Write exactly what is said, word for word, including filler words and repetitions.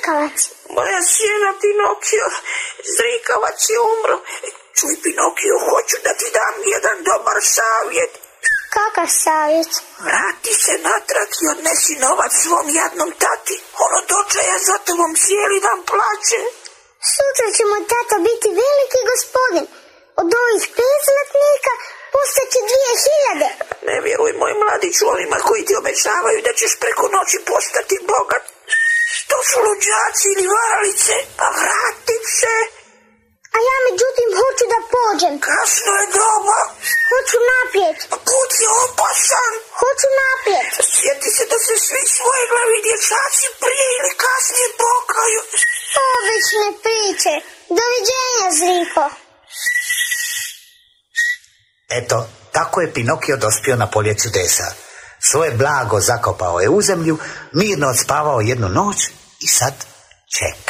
Zrikavac? Moja sjena Pinokio, Zrikavac je umro. Čuj, Pinokio, hoću da ti dam jedan dobar savjet. Kakav savjet? Vrati se natrag i odnesi novac svom jadnom tati. Ono dočaja za tobom cijeli dan plaće. Sutra će moj tata biti veliki gospodin. Od ovih pet zlatnika postaće dvije hiljade. Ne vjeruj, moj mladiću, onima koji ti obećavaju da ćeš preko noći postati bogat. To su luđaci ili varalice. Pa vrati se. A ja međutim hoću da pođem. Kasno je doba. Hoću naprijed. A put je opasan. Hoću naprijed. Sjeti se da se svi svoje glavi dječaci prije ili kasnije pokaju. Obične priče. Doviđenja, Zriko. Eto, tako je Pinokio dospio na polje čudesa. Svoje blago zakopao je u zemlju, mirno odspavao jednu noć i sad čeka.